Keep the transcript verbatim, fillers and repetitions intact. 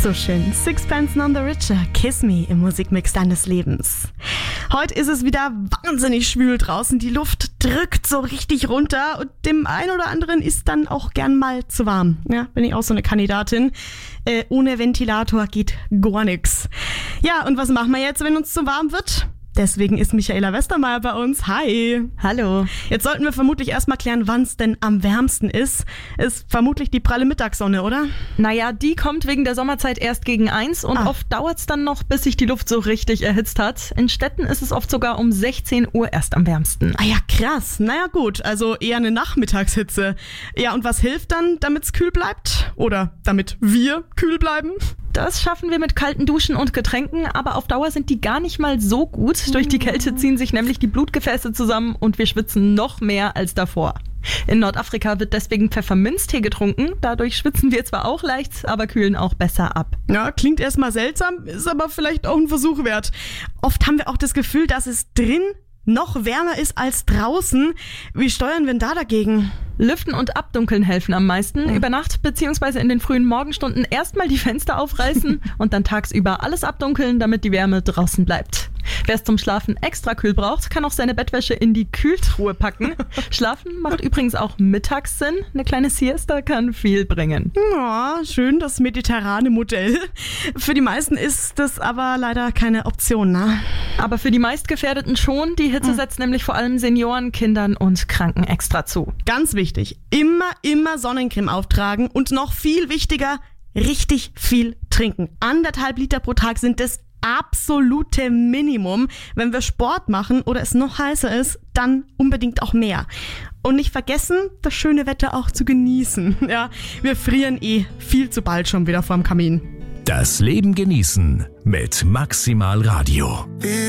So schön. Sixpence None the Richer, Kiss Me im Musikmix deines Lebens. Heute ist es wieder wahnsinnig schwül draußen. Die Luft drückt so richtig runter und dem einen oder anderen ist dann auch gern mal zu warm. Ja, bin ich auch so eine Kandidatin. Äh, ohne Ventilator geht gar nichts. Ja, und was machen wir jetzt, wenn uns zu warm wird? Deswegen ist Michaela Westermeier bei uns. Hi. Hallo. Jetzt sollten wir vermutlich erstmal klären, wann es denn am wärmsten ist. Ist vermutlich die pralle Mittagssonne, oder? Naja, die kommt wegen der Sommerzeit erst gegen eins und Ah. oft dauert es dann noch, bis sich die Luft so richtig erhitzt hat. In Städten ist es oft sogar um sechzehn Uhr erst am wärmsten. Ah ja, krass. Naja gut, also eher eine Nachmittagshitze. Ja, und was hilft dann, damit es kühl bleibt? Oder damit wir kühl bleiben? Das schaffen wir mit kalten Duschen und Getränken, aber auf Dauer sind die gar nicht mal so gut. Durch die Kälte ziehen sich nämlich die Blutgefäße zusammen und wir schwitzen noch mehr als davor. In Nordafrika wird deswegen Pfefferminztee getrunken. Dadurch schwitzen wir zwar auch leicht, aber kühlen auch besser ab. Ja, klingt erstmal seltsam, ist aber vielleicht auch ein Versuch wert. Oft haben wir auch das Gefühl, dass es drin noch wärmer ist als draußen. Wie steuern wir denn da dagegen? Lüften und Abdunkeln helfen am meisten. Über Nacht bzw. in den frühen Morgenstunden erstmal die Fenster aufreißen und dann tagsüber alles abdunkeln, damit die Wärme draußen bleibt. Wer es zum Schlafen extra kühl braucht, kann auch seine Bettwäsche in die Kühltruhe packen. Schlafen macht übrigens auch mittags Sinn. Eine kleine Siesta kann viel bringen. Ja, schön, das mediterrane Modell. Für die meisten ist das aber leider keine Option, ne? Aber für die meistgefährdeten schon. Die Hitze setzt nämlich vor allem Senioren, Kindern und Kranken extra zu. Ganz wichtig, immer, immer Sonnencreme auftragen und noch viel wichtiger, richtig viel trinken. Anderthalb Liter pro Tag sind das absolute Minimum. Wenn wir Sport machen oder es noch heißer ist, dann unbedingt auch mehr. Und nicht vergessen, das schöne Wetter auch zu genießen. Ja, wir frieren eh viel zu bald schon wieder vorm Kamin. Das Leben genießen mit Maximal Radio.